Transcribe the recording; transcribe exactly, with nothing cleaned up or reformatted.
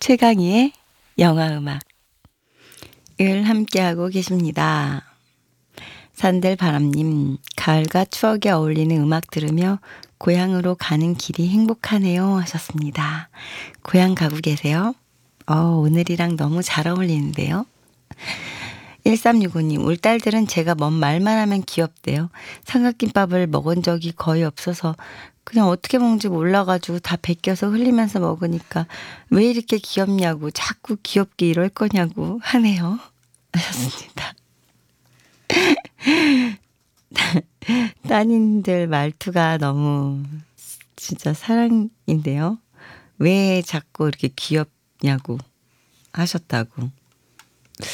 최강희의 영화음악 을 함께하고 계십니다. 산들바람님, 가을과 추억에 어울리는 음악 들으며 고향으로 가는 길이 행복하네요 하셨습니다. 고향 가고 계세요? 어, 오늘이랑 너무 잘 어울리는데요. 일삼육오 님, 우리 딸들은 제가 뭔 말만 하면 귀엽대요. 삼각김밥을 먹은 적이 거의 없어서 그냥 어떻게 먹는지 몰라가지고 다 베껴서 흘리면서 먹으니까 왜 이렇게 귀엽냐고, 자꾸 귀엽게 이럴 거냐고 하네요 하셨습니다. 따님들 말투가 너무 진짜 사랑인데요. 왜 자꾸 이렇게 귀엽냐고 하셨다고.